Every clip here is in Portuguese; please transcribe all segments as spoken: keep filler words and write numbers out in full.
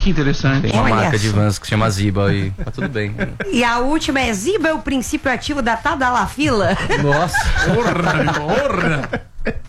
Que interessante. Tem uma Olha marca de só. vans que se chama Ziba e tá tudo bem. E a última é Ziba é o princípio ativo da Tadalafila. Nossa. Porra, porra.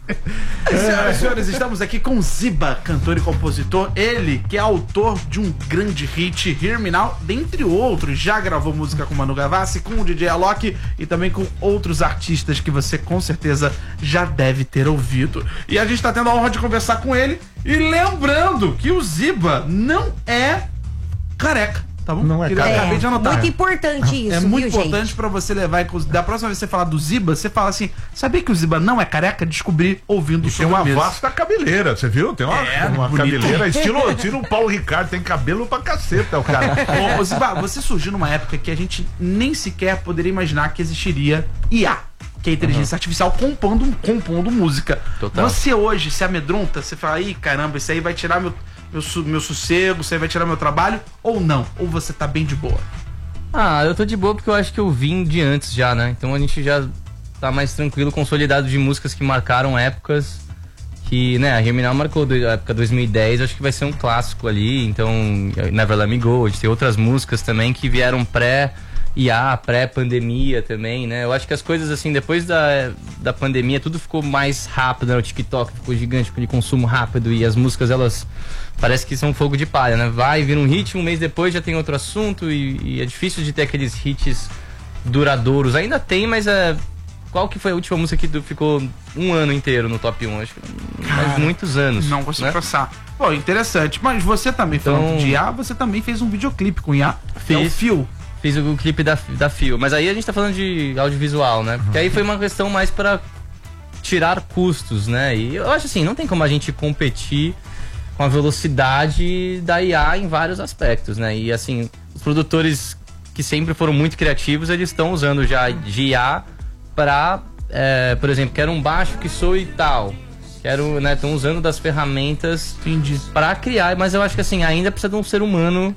Senhoras e senhores, estamos aqui com Ziba, cantor e compositor. Ele que é autor de um grande hit, Hear Me Now, dentre outros. Já gravou música com Manu Gavassi, com o D J Alok e também com outros artistas que você com certeza já deve ter ouvido. E a gente tá tendo a honra de conversar com ele. E lembrando que o Ziba não é careca. Tá bom? Não é Eu careca. acabei de anotar. Muito importante isso, É muito viu, importante gente? pra você levar. Da próxima vez que você falar do Ziba, você fala assim: sabia que o Ziba não é careca? Descobri ouvindo E tem uma Sobremesa. vasta cabeleira, você viu? Tem uma, É, uma bonito. cabeleira estilo, estilo Paulo Ricardo, tem cabelo pra caceta o cara. Ô, ô, Ziba, você surgiu numa época que a gente nem sequer poderia imaginar que existiria I A, que é a inteligência artificial compondo, compondo música. Total. Você hoje se amedronta, você fala: ih, caramba, isso aí vai tirar meu, meu, su- meu sossego, isso aí vai tirar meu trabalho, ou não? Ou você tá bem de boa? Ah, eu tô de boa porque eu acho que eu vim de antes já, né? Então a gente já tá mais tranquilo, consolidado de músicas que marcaram épocas que, né, a Hear Me Now marcou do- a época dois mil e dez, acho que vai ser um clássico ali. Então, Never Let Me Go, a gente tem outras músicas também que vieram pré I A, pré-pandemia também, né? Eu acho que as coisas, assim, depois da, da pandemia, tudo ficou mais rápido, né? O TikTok ficou gigante, ficou de consumo rápido e as músicas, elas parece que são fogo de palha, né? Vai, vira um hit, um mês depois já tem outro assunto e, e é difícil de ter aqueles hits duradouros. Ainda tem, mas é... Qual que foi a última música que du- ficou um ano inteiro no top um? Acho que faz muitos anos. Não consigo né? passar. Pô, interessante. Mas você também, Então- falando de I A, você também fez um videoclipe com I A. Que é o Fiz. Fio. Fiz o clipe da, da Fio, mas aí a gente tá falando de audiovisual, né? Porque aí foi uma questão mais pra tirar custos, né? E eu acho assim, não tem como a gente competir com a velocidade da I A em vários aspectos, né? E assim, os produtores que sempre foram muito criativos, eles estão usando já de I A pra, é, por exemplo, quero um baixo que soe tal. Quero, né? Estão usando das ferramentas Entendi. pra criar, mas eu acho que assim, ainda precisa de um ser humano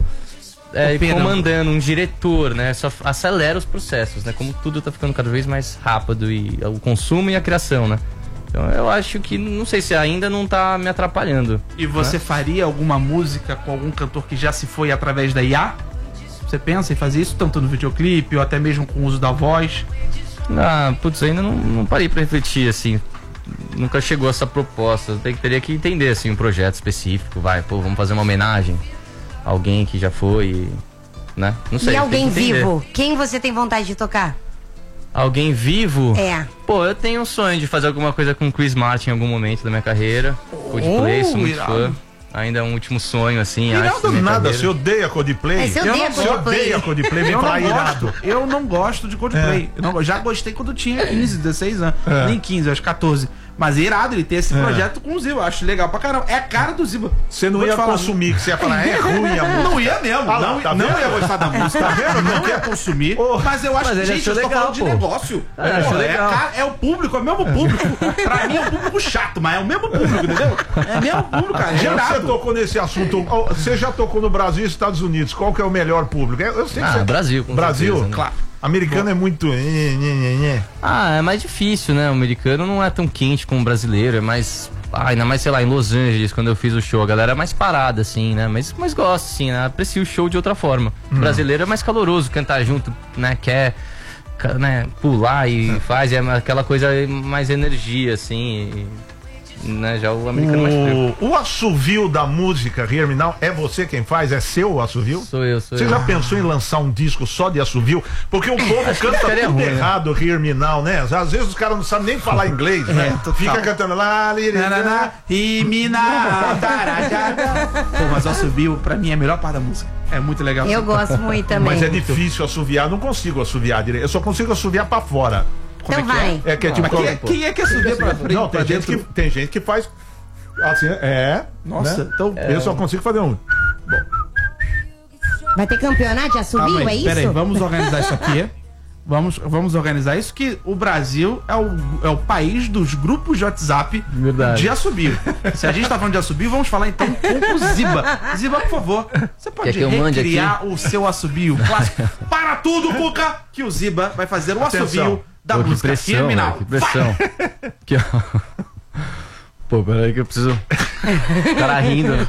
é, Operando. comandando, um diretor, né? Só acelera os processos, né? Como tudo tá ficando cada vez mais rápido e o consumo e a criação, né? Então eu acho que, não sei se ainda não tá me atrapalhando. E você né? faria alguma música com algum cantor que já se foi através da I A? Você pensa em fazer isso tanto no videoclipe ou até mesmo com o uso da voz? Ah, putz, ainda não, não parei pra refletir, assim. Nunca chegou essa proposta. Tem, teria que entender, assim, um projeto específico. Vai, pô, vamos fazer uma homenagem a alguém que já foi, né? Não sei. E tem alguém que entender. vivo? Quem você tem vontade de tocar? Alguém vivo? É. Pô, eu tenho um sonho de fazer alguma coisa com o Chris Martin em algum momento da minha carreira. Coldplay, sou muito irado. fã. Ainda é um último sonho, assim, acho. da Irado minha nada, carreira. você odeia Coldplay? Mas eu odeio Você Coldplay. odeia Coldplay, vem Eu falar não irado. gosto, eu não gosto de Coldplay. Eu não- já gostei quando tinha quinze, dezesseis anos. É. Nem quinze, acho quatorze. Mas é irado ele ter esse É. projeto com o Ziba. Eu acho legal pra caramba. É a cara do Ziba. Você não Vou ia te falar. consumir, que você ia falar, é ruim a música. Não ia mesmo. Ah lá, não tá não vendo? ia gostar da música. Tá vendo? Não ia consumir. Oh. Mas eu acho Mas que, ele gente, eu achou tô legal, falando de pô. negócio. Ah, ele achou Pô, é, legal. cara- é o público, é o mesmo público. Pra mim é um público chato, mas é o mesmo público, entendeu? É o mesmo público, cara. É Já que você irado. tocou nesse assunto, ó, você já tocou no Brasil e Estados Unidos, qual que é o melhor público? Eu sei que Ah, você... Brasil, com Brasil? certeza, né? Claro. Americano é muito... nhê, nhê, nhê, nhê. Ah, é mais difícil, né? O americano não é tão quente como o brasileiro, é mais... Ah, ainda mais, sei lá, em Los Angeles, quando eu fiz o show, a galera é mais parada, assim, né? Mas, mas gosto, assim, né? Aprecio o show de outra forma. O brasileiro é mais caloroso, cantar junto, né? Quer, ca- né? Pular e faz, é aquela coisa mais energia, assim, e, né? Já o americano é mais frio. O, o assovio da música Hear Me Now, é você quem faz? É seu o assovio? Sou eu, sou Você eu. já pensou em lançar um disco só de assovio? Porque o povo Acho que canta ficaria tudo ruim, né? errado, Hear Me Now, né? Às vezes os caras não sabem nem falar inglês, né? É, total. Fica cantando lá, li, li, li. Nananá, e mina, tarajá. Pô, mas o assobio, pra mim, é a melhor parte da música. É muito legal. Eu gosto muito também. Mas é difícil assoviar, não consigo assoviar direito. Eu só consigo assoviar pra fora. Então é que é? vai. É que é tipo. Mas quem é, quem é que assobia pra frente? Não, pra tem gente, que, dentro? tem gente que faz. Assim, é. Nossa, né? então. Eu só consigo fazer um. Vai ter campeonato de assobio, Calma é aí, isso? peraí, vamos organizar isso aqui. Vamos, vamos organizar isso, que o Brasil é o, é o país dos grupos de WhatsApp Verdade. de assobio. Se a gente tá falando de assobio, vamos falar então com o Ziba. Ziba, por favor, você pode Quer que eu mande recriar o seu assobio clássico? Para tudo, Cuca, que o Ziba vai fazer o Atenção. assobio da Pô, que música pressão, criminal. velho, que pressão. Aqui, ó. Pô, peraí que eu preciso... O cara rindo.